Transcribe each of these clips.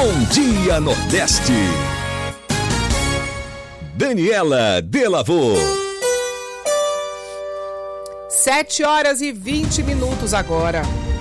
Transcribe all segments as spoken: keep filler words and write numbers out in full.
Bom Dia Nordeste. Daniela Delavô. Sete horas e vinte minutos agora.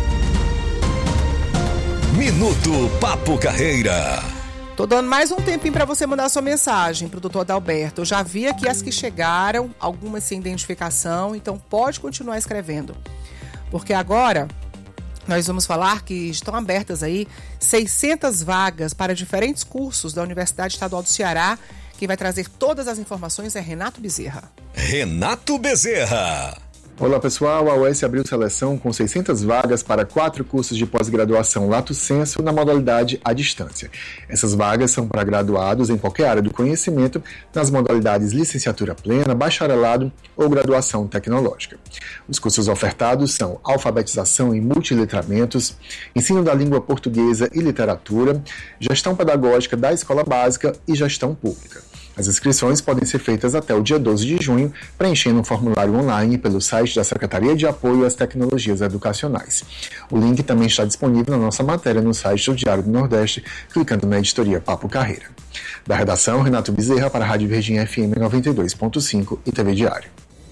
Minuto Papo Carreira. Tô dando mais um tempinho para você mandar sua mensagem pro doutor Adalberto. Eu já vi aqui as que chegaram, algumas sem identificação, então pode continuar escrevendo. Porque agora nós vamos falar que estão abertas aí seiscentas vagas para diferentes cursos da Universidade Estadual do Ceará. Quem vai trazer todas as informações é Renato Bezerra. Renato Bezerra. Olá pessoal, a U E S abriu seleção com seiscentas vagas para quatro cursos de pós-graduação Lato Sensu na modalidade à distância. Essas vagas são para graduados em qualquer área do conhecimento, nas modalidades licenciatura plena, bacharelado ou graduação tecnológica. Os cursos ofertados são alfabetização e multiletramentos, ensino da língua portuguesa e literatura, gestão pedagógica da escola básica e gestão pública. As inscrições podem ser feitas até o dia doze de junho, preenchendo um formulário online pelo site da Secretaria de Apoio às Tecnologias Educacionais. O link também está disponível na nossa matéria no site do Diário do Nordeste, clicando na editoria Papo Carreira. Da redação, Renato Bezerra para a Rádio Verdinha F M noventa e dois ponto cinco e T V Diário.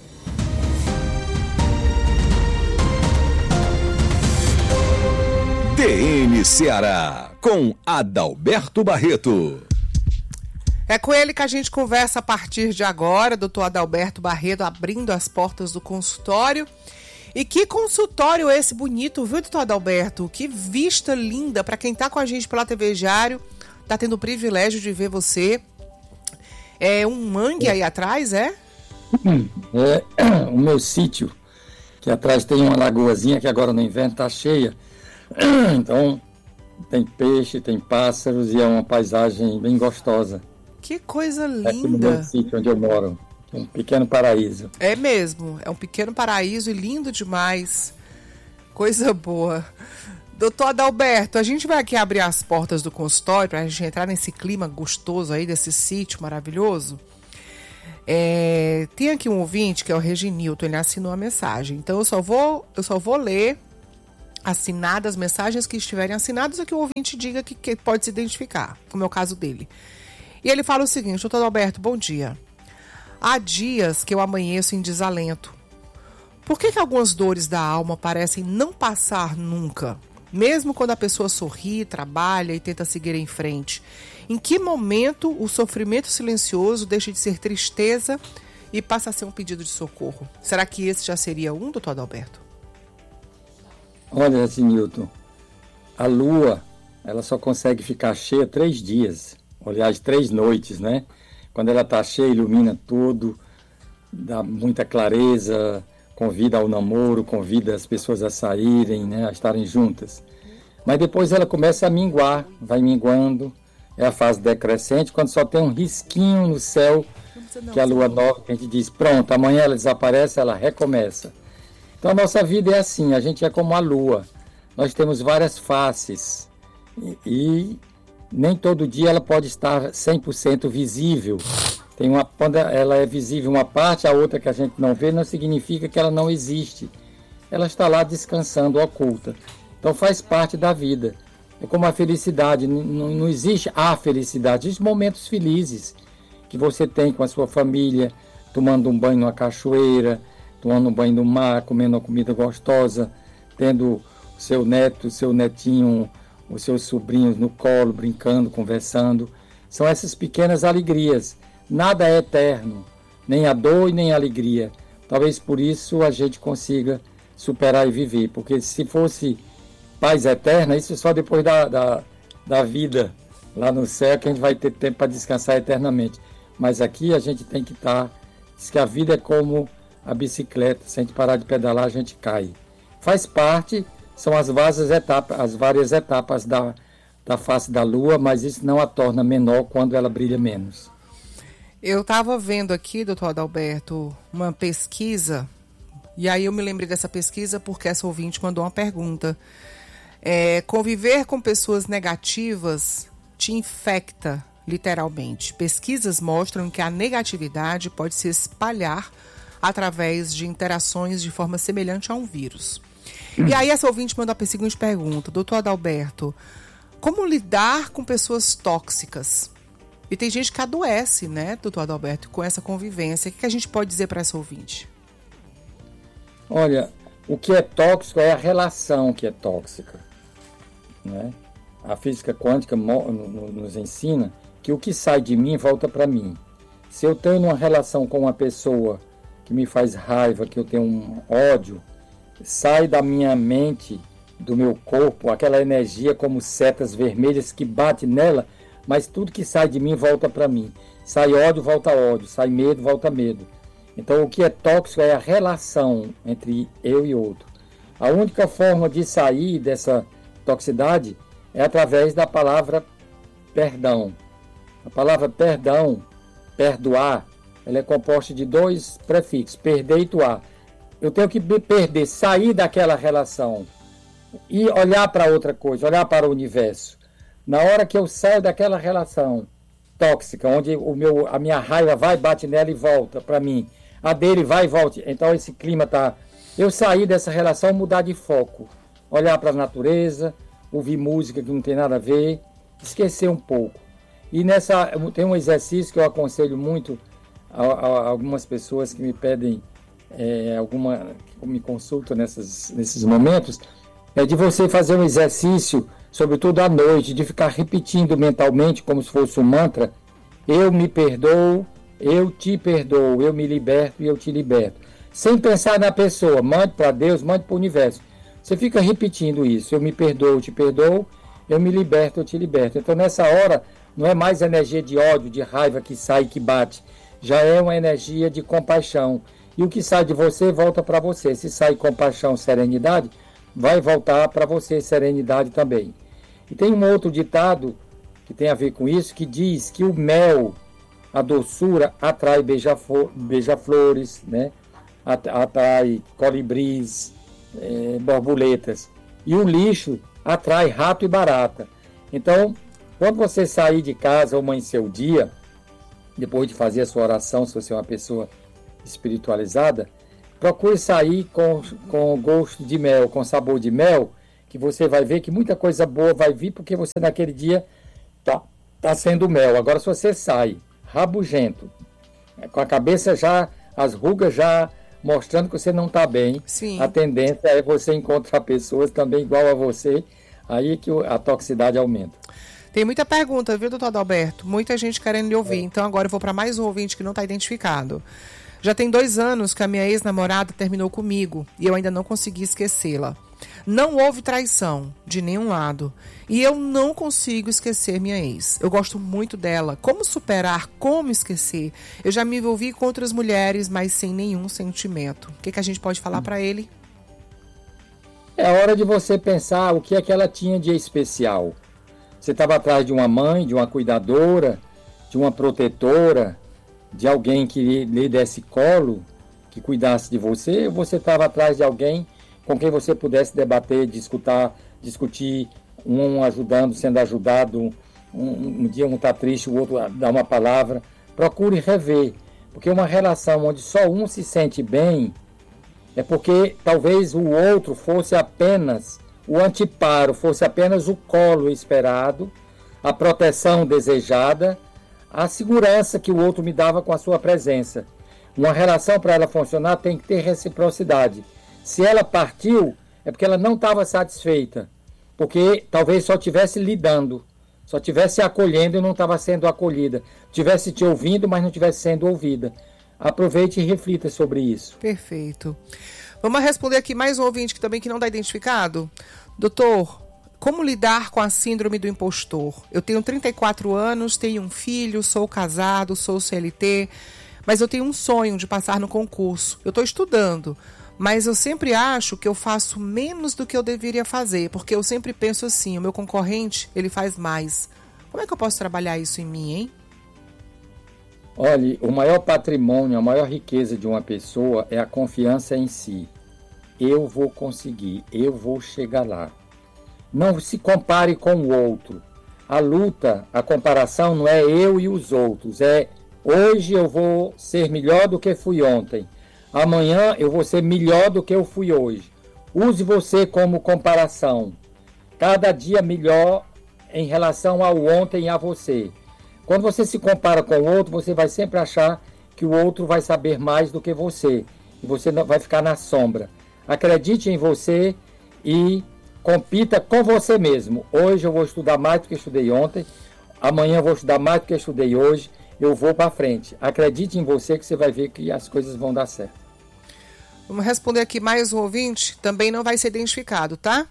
D N Ceará, com Adalberto Barreto. É com ele que a gente conversa a partir de agora, doutor Adalberto Barreto, abrindo as portas do consultório. E que consultório esse bonito, viu, doutor Adalberto? Que vista linda para quem está com a gente pela T V Diário, está tendo o privilégio de ver você. É um mangue aí atrás, é? É o meu sítio, que atrás tem uma lagoazinha que agora no inverno está cheia. Então tem peixe, tem pássaros e é uma paisagem bem gostosa. Que coisa linda! Aqui no meu sítio onde eu moro, um pequeno paraíso. É mesmo, é um pequeno paraíso e lindo demais. Coisa boa. Doutor Adalberto, a gente vai aqui abrir as portas do consultório para a gente entrar nesse clima gostoso aí desse sítio maravilhoso. É, tem aqui um ouvinte que é o Reginilton, ele assinou a mensagem. Então eu só vou, eu só vou ler assinadas as mensagens que estiverem assinadas e que o ouvinte diga que, que pode se identificar, como é o caso dele. E ele fala o seguinte: doutor Adalberto, bom dia. Há dias que eu amanheço em desalento. Por que que algumas dores da alma parecem não passar nunca? Mesmo quando a pessoa sorri, trabalha e tenta seguir em frente. Em que momento o sofrimento silencioso deixa de ser tristeza e passa a ser um pedido de socorro? Será que esse já seria um, doutor Adalberto? Olha, Nilton, a lua, ela só consegue ficar cheia três dias. Aliás, três noites, né? Quando ela está cheia, ilumina tudo, dá muita clareza, convida ao namoro, convida as pessoas a saírem, né? A estarem juntas. Mas depois ela começa a minguar, vai minguando, é a fase decrescente, quando só tem um risquinho no céu, que é a lua nova, que a gente diz, pronto, amanhã ela desaparece, ela recomeça. Então a nossa vida é assim, a gente é como a lua, nós temos várias faces e... e nem todo dia ela pode estar cem por cento visível. Tem uma, quando ela é visível uma parte, a outra que a gente não vê, não significa que ela não existe. Ela está lá descansando, oculta. Então faz parte da vida. É como a felicidade. Não, não existe a felicidade. Existem momentos felizes que você tem com a sua família, tomando um banho numa cachoeira, tomando um banho no mar, comendo uma comida gostosa, tendo o seu neto, o seu netinho, os seus sobrinhos no colo, brincando, conversando. São essas pequenas alegrias. Nada é eterno, nem a dor e nem a alegria. Talvez por isso a gente consiga superar e viver, porque se fosse paz eterna, isso só depois da, da, da vida lá no céu que a gente vai ter tempo para descansar eternamente. Mas aqui a gente tem que estar... Diz que a vida é como a bicicleta, se a gente parar de pedalar a gente cai. Faz parte... São as várias etapas, as várias etapas da, da face da lua, mas isso não a torna menor quando ela brilha menos. Eu estava vendo aqui, doutor Adalberto, uma pesquisa, e aí eu me lembrei dessa pesquisa porque essa ouvinte mandou uma pergunta. É, conviver com pessoas negativas te infecta, literalmente. Pesquisas mostram que a negatividade pode se espalhar através de interações de forma semelhante a um vírus. E aí essa ouvinte mandou a seguinte pergunta: doutor Adalberto, como lidar com pessoas tóxicas? E tem gente que adoece, né, doutor Adalberto, com essa convivência. O que a gente pode dizer para essa ouvinte? Olha, o que é tóxico é a relação que é tóxica, né? A física quântica nos ensina que o que sai de mim volta para mim. Se eu tenho uma relação com uma pessoa que me faz raiva, que eu tenho um ódio, sai da minha mente, do meu corpo, aquela energia como setas vermelhas que bate nela, mas tudo que sai de mim volta para mim. Sai ódio, volta ódio. Sai medo, volta medo. Então, o que é tóxico é a relação entre eu e outro. A única forma de sair dessa toxicidade é através da palavra perdão. A palavra perdão, perdoar, ela é composta de dois prefixos, perder e doar. Eu tenho que me perder, sair daquela relação e olhar para outra coisa, olhar para o universo. Na hora que eu saio daquela relação tóxica, onde o meu, a minha raiva vai, bate nela e volta para mim, a dele vai e volta, então esse clima tá... Eu sair dessa relação, mudar de foco, olhar para a natureza, ouvir música que não tem nada a ver, esquecer um pouco. E nessa, tem um exercício que eu aconselho muito a, a algumas pessoas que me pedem, é, alguma, que me consultam nessas, nesses momentos, é de você fazer um exercício, sobretudo à noite, de ficar repetindo mentalmente, como se fosse um mantra: eu me perdoo, eu te perdoo, eu me liberto e eu te liberto. Sem pensar na pessoa, mande para Deus, mande para o universo. Você fica repetindo isso: eu me perdoo, eu te perdoo, eu me liberto, eu te liberto. Então nessa hora, não é mais energia de ódio, de raiva que sai, que bate. Já é uma energia de compaixão. E o que sai de você, volta para você. Se sai compaixão, serenidade, vai voltar para você, serenidade também. E tem um outro ditado que tem a ver com isso, que diz que o mel, a doçura, atrai beija-flores, né? Atrai colibris, é, borboletas. E o lixo atrai rato e barata. Então, quando você sair de casa ou amanhecer o dia, depois de fazer a sua oração, se você é uma pessoa espiritualizada, procure sair com, com gosto de mel, com sabor de mel, que você vai ver que muita coisa boa vai vir, porque você naquele dia está tá sendo mel. Agora, se você sai rabugento, com a cabeça já, as rugas já mostrando que você não está bem, Sim. A tendência é você encontrar pessoas também igual a você, aí que a toxicidade aumenta. Tem muita pergunta, viu, doutor Adalberto? Muita gente querendo lhe ouvir. É. Então agora eu vou para mais um ouvinte que não está identificado. Já tem dois anos que a minha ex-namorada terminou comigo e eu ainda não consegui esquecê-la. Não houve traição de nenhum lado e eu não consigo esquecer minha ex. Eu gosto muito dela. Como superar? Como esquecer? Eu já me envolvi com outras mulheres, mas sem nenhum sentimento. O que, que a gente pode falar para ele? É hora de você pensar o que é que ela tinha de especial. Você estava atrás de uma mãe, de uma cuidadora, de uma protetora, de alguém que lhe desse colo, que cuidasse de você, ou você estava atrás de alguém com quem você pudesse debater, discutir, discutir um ajudando, sendo ajudado, um, um dia um está triste, o outro dá uma palavra. Procure rever, porque uma relação onde só um se sente bem é porque talvez o outro fosse apenas o anteparo, fosse apenas o colo esperado, a proteção desejada, a segurança que o outro me dava com a sua presença. Uma relação, para ela funcionar, tem que ter reciprocidade. Se ela partiu, é porque ela não estava satisfeita, porque talvez só estivesse lidando, só estivesse acolhendo e não estava sendo acolhida, estivesse te ouvindo, mas não estivesse sendo ouvida. Aproveite e reflita sobre isso. Perfeito. Vamos responder aqui mais um ouvinte que também que não está identificado. Doutor, como lidar com a síndrome do impostor? Eu tenho trinta e quatro anos, tenho um filho, sou casado, sou C L T, mas eu tenho um sonho de passar no concurso. Eu estou estudando, mas eu sempre acho que eu faço menos do que eu deveria fazer, porque eu sempre penso assim, o meu concorrente, ele faz mais. Como é que eu posso trabalhar isso em mim, hein? Olhe, o maior patrimônio, a maior riqueza de uma pessoa é a confiança em si. Eu vou conseguir, eu vou chegar lá. Não se compare com o outro. A luta, a comparação não é eu e os outros, é hoje eu vou ser melhor do que fui ontem. Amanhã eu vou ser melhor do que eu fui hoje. Use você como comparação. Cada dia melhor em relação ao ontem e a você. Quando você se compara com o outro, você vai sempre achar que o outro vai saber mais do que você. E você não vai ficar na sombra. Acredite em você e compita com você mesmo. Hoje eu vou estudar mais do que estudei ontem. Amanhã eu vou estudar mais do que estudei hoje. Eu vou para frente. Acredite em você que você vai ver que as coisas vão dar certo. Vamos responder aqui mais um ouvinte. Também não vai ser identificado, tá?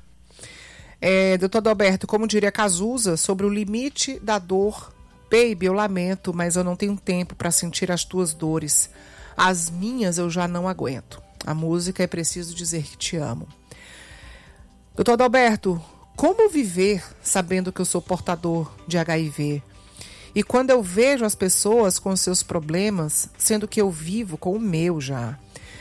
É, doutor Adalberto, como diria Cazuza, sobre o limite da dor. Baby, eu lamento, mas eu não tenho tempo para sentir as tuas dores. As minhas eu já não aguento. A música é preciso dizer que te amo. doutor Adalberto, como viver sabendo que eu sou portador de H I V? E quando eu vejo as pessoas com seus problemas, sendo que eu vivo com o meu já.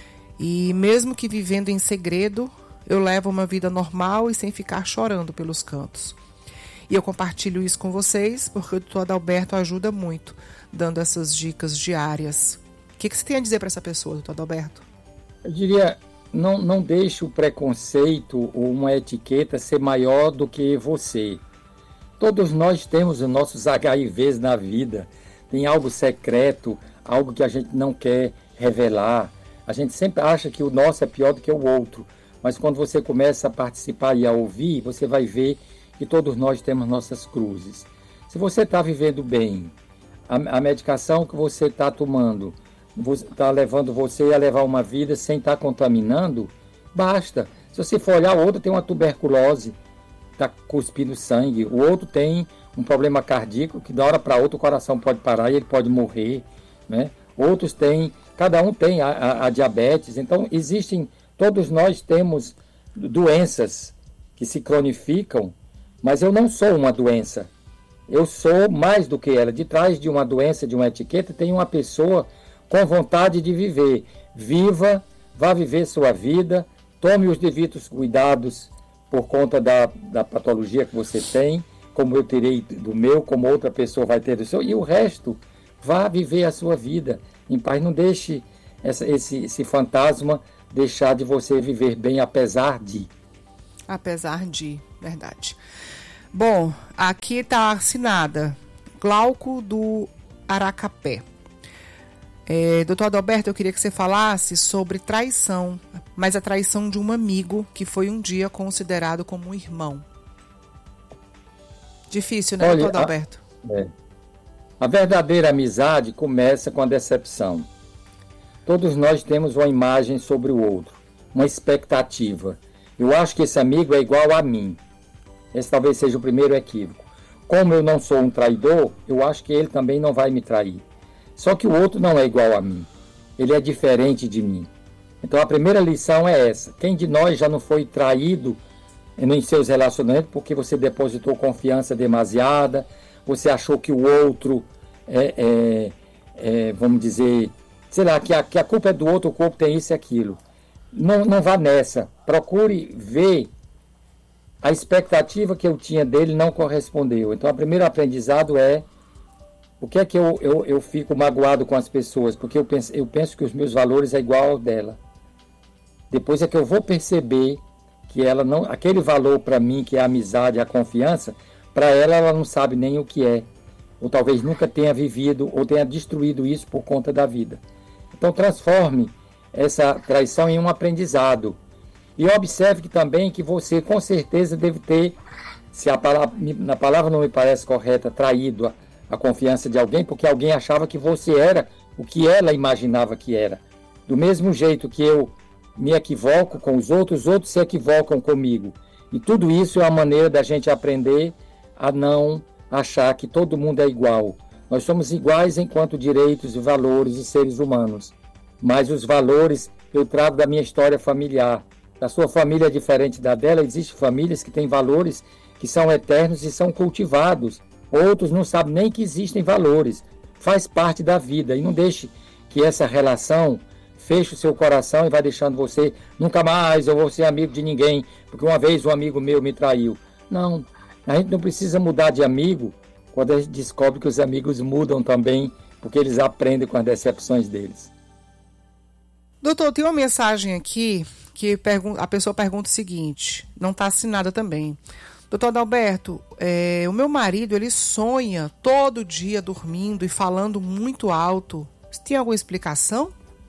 E mesmo que vivendo em segredo, eu levo uma vida normal e sem ficar chorando pelos cantos. E eu compartilho isso com vocês porque o doutor Adalberto ajuda muito, dando essas dicas diárias. O que, que você tem a dizer para essa pessoa, doutor Adalberto? Eu diria, não, não deixe o preconceito ou uma etiqueta ser maior do que você. Todos nós temos os nossos H I Vs na vida. Tem algo secreto, algo que a gente não quer revelar. A gente sempre acha que o nosso é pior do que o outro. Mas quando você começa a participar e a ouvir, você vai ver que todos nós temos nossas cruzes. Se você está vivendo bem, a, a medicação que você está tomando está levando você a levar uma vida sem estar tá contaminando, basta. Se você for olhar, o outro tem uma tuberculose, está cuspindo sangue, o outro tem um problema cardíaco, que da hora para outra o coração pode parar e ele pode morrer, né? Outros têm, cada um tem a, a, a diabetes, então existem, todos nós temos doenças que se cronificam, mas eu não sou uma doença, eu sou mais do que ela. De trás de uma doença, de uma etiqueta, tem uma pessoa com vontade de viver. Viva, vá viver sua vida, tome os devidos cuidados por conta da, da patologia que você tem, como eu terei do meu, como outra pessoa vai ter do seu, e o resto, vá viver a sua vida em paz. Não deixe essa, esse, esse fantasma deixar de você viver bem, apesar de. Apesar de, verdade. Bom, aqui está assinada Glauco do Aracapé. É, doutor Adalberto, eu queria que você falasse sobre traição, mas a traição de um amigo que foi um dia considerado como um irmão. Difícil, né, doutor Adalberto? A, é. a verdadeira amizade começa com a decepção. Todos nós temos uma imagem sobre o outro, uma expectativa. Eu acho que esse amigo é igual a mim. Esse talvez seja o primeiro equívoco. Como eu não sou um traidor, eu acho que ele também não vai me trair. Só que o outro não é igual a mim. Ele é diferente de mim. Então a primeira lição é essa. Quem de nós já não foi traído em seus relacionamentos porque você depositou confiança demasiada, você achou que o outro é, é, é vamos dizer, sei lá, que a, que a culpa é do outro, o corpo tem isso e aquilo. Não, não vá nessa. Procure ver a expectativa que eu tinha dele não correspondeu. Então, o primeiro aprendizado é o que é que eu, eu, eu fico magoado com as pessoas, porque eu penso, eu penso que os meus valores é igual ao dela. Depois é que eu vou perceber que ela não, aquele valor para mim, que é a amizade, a confiança, para ela, ela não sabe nem o que é. Ou talvez nunca tenha vivido ou tenha destruído isso por conta da vida. Então, transforme essa traição em um aprendizado. E observe que também que você com certeza deve ter, se a palavra, na palavra não me parece correta, traído a, a confiança de alguém, porque alguém achava que você era o que ela imaginava que era. Do mesmo jeito que eu me equivoco com os outros, os outros se equivocam comigo. E tudo isso é uma maneira da gente aprender a não achar que todo mundo é igual. Nós somos iguais enquanto direitos e valores e seres humanos. Mas os valores eu trago da minha história familiar. A sua família é diferente da dela. Existem famílias que têm valores que são eternos e são cultivados. Outros não sabem nem que existem valores. Faz parte da vida. E não deixe que essa relação feche o seu coração e vai deixando você, nunca mais eu vou ser amigo de ninguém, porque uma vez um amigo meu me traiu. Não, a gente não precisa mudar de amigo quando a gente descobre que os amigos mudam também, porque eles aprendem com as decepções deles. Doutor, tem uma mensagem aqui que a pessoa pergunta o seguinte, não está assinada também. Doutor Adalberto, é, o meu marido, ele sonha todo dia dormindo e falando muito alto. Tem alguma explicação?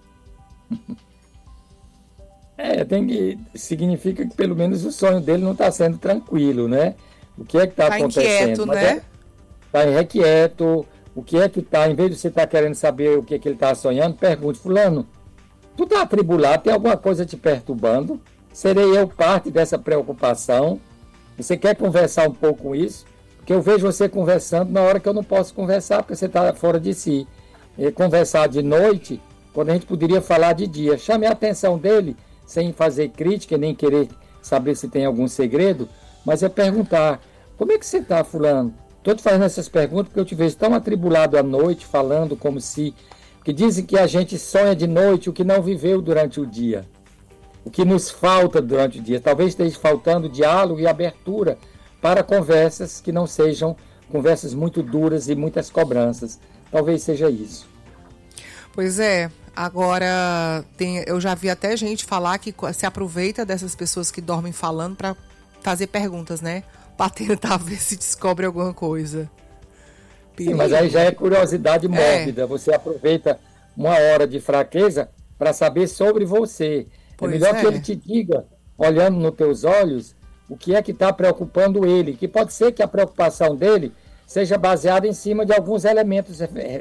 É, tem que, significa que pelo menos o sonho dele não está sendo tranquilo, né? O que é que está tá acontecendo? Inquieto, né? Está inquieto. O que é que está, em vez de você estar tá querendo saber o que é que ele está sonhando, pergunte, fulano, tu está atribulado, tem alguma coisa te perturbando? Serei eu parte dessa preocupação? Você quer conversar um pouco com isso? Porque eu vejo você conversando na hora que eu não posso conversar, porque você está fora de si. E conversar de noite, quando a gente poderia falar de dia. Chame a atenção dele, sem fazer crítica, nem querer saber se tem algum segredo, mas é perguntar, como é que você está, fulano? Estou te fazendo essas perguntas porque eu te vejo tão atribulado à noite, falando como se... Porque dizem que a gente sonha de noite o que não viveu durante o dia. O que nos falta durante o dia. Talvez esteja faltando diálogo e abertura para conversas que não sejam conversas muito duras e muitas cobranças. Talvez seja isso. Pois é. Agora, tem, eu já vi até gente falar que se aproveita dessas pessoas que dormem falando para fazer perguntas, né? Para tentar ver se descobre alguma coisa. Sim, mas aí já é curiosidade mórbida. É. Você aproveita uma hora de fraqueza para saber sobre você. Pois é melhor é. que ele te diga, olhando nos teus olhos, o que é que está preocupando ele. Que pode ser que a preocupação dele seja baseada em cima de alguns elementos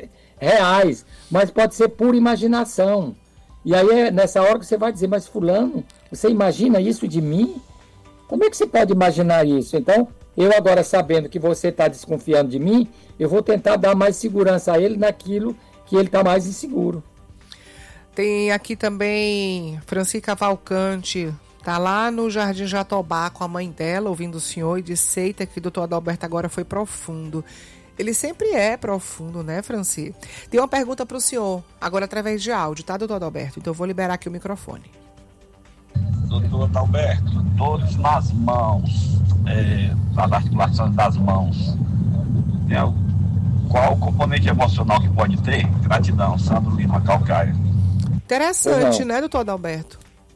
reais, mas pode ser pura imaginação. E aí é nessa hora que você vai dizer, mas fulano, você imagina isso de mim? Como é que você pode imaginar isso? Então, eu agora sabendo que você está desconfiando de mim, eu vou tentar dar mais segurança a ele naquilo que ele está mais inseguro. Tem aqui também Francisca Valcante, tá lá no Jardim Jatobá com a mãe dela, ouvindo o senhor, e disse, eita, que o doutor Adalberto agora foi profundo. Ele sempre é profundo, né, Franci? Tem uma pergunta para o senhor, agora através de áudio, tá, doutor Adalberto? Então eu vou liberar aqui o microfone. Doutor Adalberto, dores nas mãos, é, as articulações das mãos, tem algo, qual o componente emocional que pode ter? Gratidão, Sandro Lima Calcaia. Interessante, né, doutor Adalberto?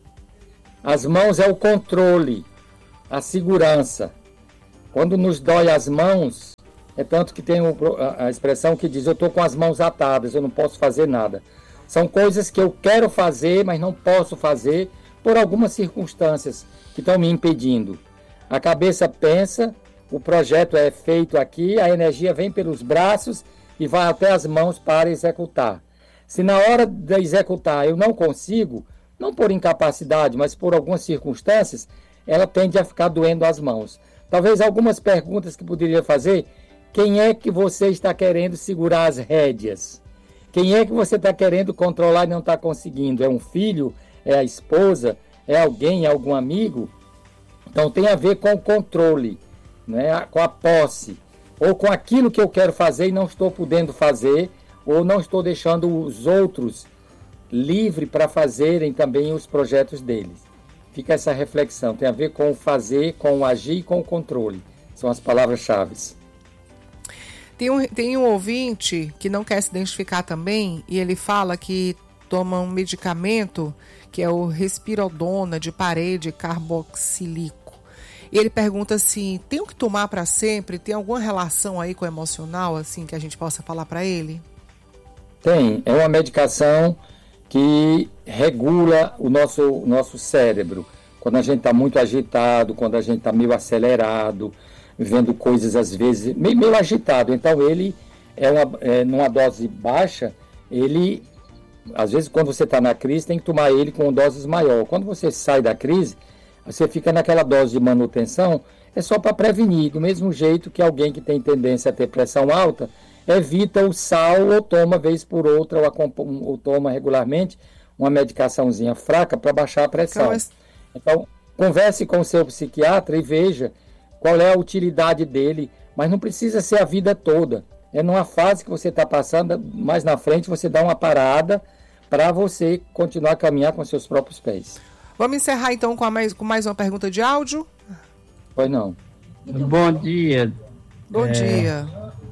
As mãos é o controle, a segurança. Quando nos dói as mãos, é tanto que tem a expressão que diz, eu estou com as mãos atadas, eu não posso fazer nada. São coisas que eu quero fazer, mas não posso fazer por algumas circunstâncias que estão me impedindo. A cabeça pensa, o projeto é feito aqui, a energia vem pelos braços e vai até as mãos para executar. Se na hora de executar eu não consigo, não por incapacidade, mas por algumas circunstâncias, ela tende a ficar doendo as mãos. Talvez algumas perguntas que poderia fazer, quem é que você está querendo segurar as rédeas? Quem é que você está querendo controlar e não está conseguindo? É um filho? É a esposa? É alguém? É algum amigo? Então tem a ver com o controle, né? Com a posse, ou com aquilo que eu quero fazer e não estou podendo fazer, ou não estou deixando os outros livres para fazerem também os projetos deles. Fica essa reflexão, tem a ver com o fazer, com o agir e com o controle. São as palavras-chave. Tem um, tem um ouvinte que não quer se identificar também, e ele fala que toma um medicamento que é o Respirodona de parede carboxílico. E ele pergunta assim, tem que tomar para sempre? Tem alguma relação aí com o emocional, assim, que a gente possa falar para ele? Tem, é uma medicação que regula o nosso, nosso cérebro. Quando a gente está muito agitado, quando a gente está meio acelerado, vendo coisas às vezes meio, meio agitado. Então ele é, uma, é numa dose baixa, ele, às vezes quando você está na crise, tem que tomar ele com doses maior. Quando você sai da crise, você fica naquela dose de manutenção, é só para prevenir, do mesmo jeito que alguém que tem tendência a ter pressão alta, evita o sal ou toma vez por outra ou, ou toma regularmente uma medicaçãozinha fraca para baixar a pressão. Mas... Então, converse com o seu psiquiatra e veja qual é a utilidade dele, mas não precisa ser a vida toda. É numa fase que você está passando, mais na frente você dá uma parada para você continuar a caminhar com seus próprios pés. Vamos encerrar então com, a mais, com mais uma pergunta de áudio? Pois não. Bom dia. Bom é... dia.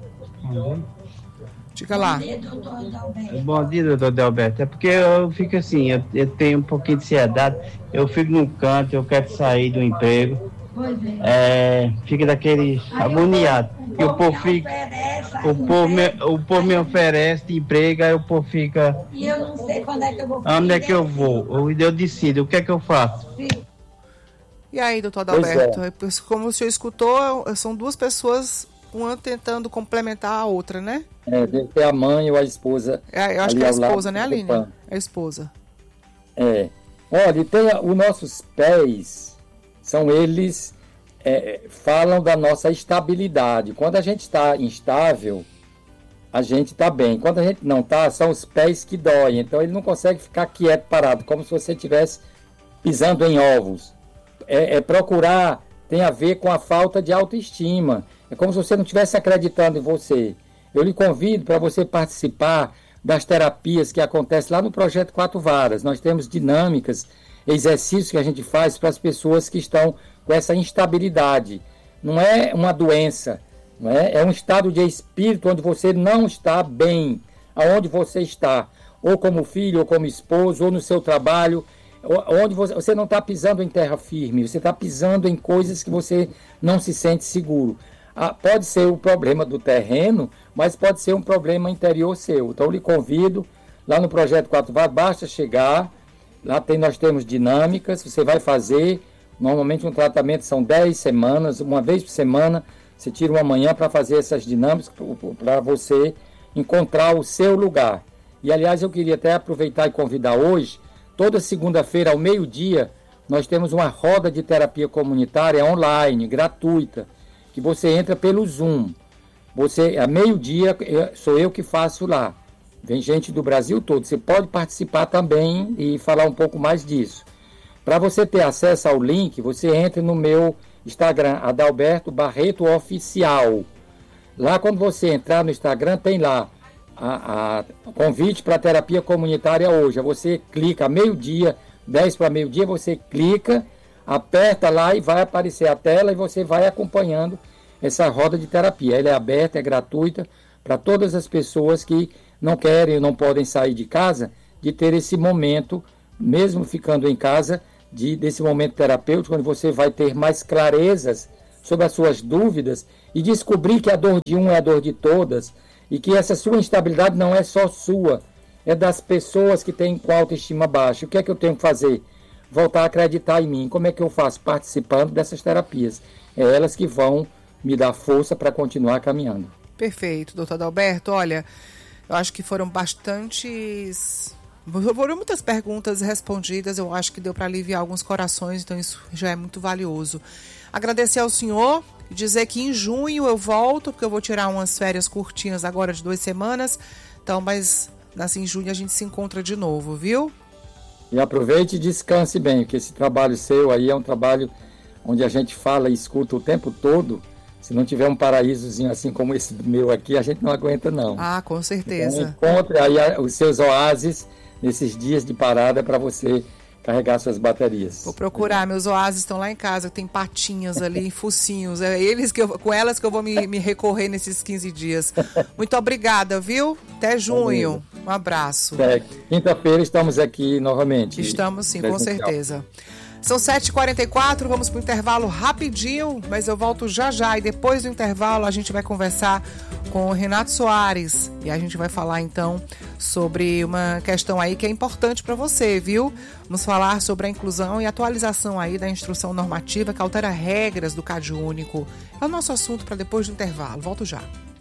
Diga lá. Bom dia, doutor Adalberto. É porque eu fico assim, eu, eu tenho um pouquinho de ansiedade, eu fico num canto, eu quero sair do emprego, é, fica daquele agoniado. E o povo fica, o povo, me, o povo me oferece emprego, aí o povo fica. E eu não sei quando é que eu vou. Onde é que eu vou? Eu, eu decido, o que é que eu faço? E aí, doutor Adalberto, é. Como o senhor escutou, são duas pessoas, uma tentando complementar a outra, né? É, deve ter a mãe ou a esposa. É, eu acho que é a esposa, né, Aline? É a esposa. É. Olha, tem os nossos pés, são eles, é, falam da nossa estabilidade. Quando a gente está instável, a gente está bem. Quando a gente não está, são os pés que doem. Então ele não consegue ficar quieto, parado, como se você estivesse pisando em ovos. É, é procurar, tem a ver com a falta de autoestima. É como se você não estivesse acreditando em você. Eu lhe convido para você participar das terapias que acontecem lá no Projeto Quatro Varas. Nós temos dinâmicas, exercícios que a gente faz para as pessoas que estão com essa instabilidade. Não é uma doença, não é? É um estado de espírito onde você não está bem, aonde você está, ou como filho, ou como esposo, ou no seu trabalho, onde você, você não está pisando em terra firme, você está pisando em coisas que você não se sente seguro. Ah, pode ser o problema do terreno, mas pode ser um problema interior seu. Então eu lhe convido, lá no Projeto Quatro Varas, basta chegar, lá tem, nós temos dinâmicas, você vai fazer, normalmente um tratamento são dez semanas, uma vez por semana, você tira uma manhã para fazer essas dinâmicas, para você encontrar o seu lugar. E aliás eu queria até aproveitar e convidar hoje, toda segunda-feira ao meio-dia, nós temos uma roda de terapia comunitária online, gratuita, que você entra pelo Zoom. Você, a meio-dia, sou eu que faço lá. Vem gente do Brasil todo. Você pode participar também e falar um pouco mais disso. Para você ter acesso ao link, você entra no meu Instagram, Adalberto Barreto Oficial. Lá, quando você entrar no Instagram, tem lá a, a convite para a terapia comunitária hoje. Você clica, meio-dia, dez para meio-dia, você clica, aperta lá e vai aparecer a tela e você vai acompanhando essa roda de terapia. Ela é aberta, é gratuita para todas as pessoas que não querem ou não podem sair de casa, de ter esse momento, mesmo ficando em casa, de, desse momento terapêutico, onde você vai ter mais clarezas sobre as suas dúvidas e descobrir que a dor de um é a dor de todas e que essa sua instabilidade não é só sua, é das pessoas que têm com autoestima baixa. O que é que eu tenho que fazer? Voltar a acreditar em mim. Como é que eu faço? Participando dessas terapias. É elas que vão me dar força para continuar caminhando. Perfeito, doutor Adalberto. Olha, eu acho que foram bastantes... Foram muitas perguntas respondidas, eu acho que deu para aliviar alguns corações, então isso já é muito valioso. Agradecer ao senhor e dizer que em junho eu volto, porque eu vou tirar umas férias curtinhas agora de duas semanas, então, mas assim, em junho a gente se encontra de novo, viu? E aproveite e descanse bem, porque esse trabalho seu aí é um trabalho onde a gente fala e escuta o tempo todo. Se não tiver um paraísozinho assim como esse meu aqui, a gente não aguenta não. Ah, com certeza. Então, encontre aí os seus oásis nesses dias de parada para você carregar suas baterias. Vou procurar, meus oásis estão lá em casa, tem patinhas ali, focinhos, é eles que eu, com elas que eu vou me, me recorrer nesses quinze dias. Muito obrigada, viu? Até junho. Um abraço. É, quinta-feira estamos aqui novamente. Estamos sim, com certeza. São sete e quarenta e quatro, vamos para o intervalo rapidinho, mas eu volto já já. E depois do intervalo a gente vai conversar com o Renato Soares. E a gente vai falar então sobre uma questão aí que é importante para você, viu? Vamos falar sobre a inclusão e atualização aí da instrução normativa que altera regras do CadÚnico. É o nosso assunto para depois do intervalo. Volto já.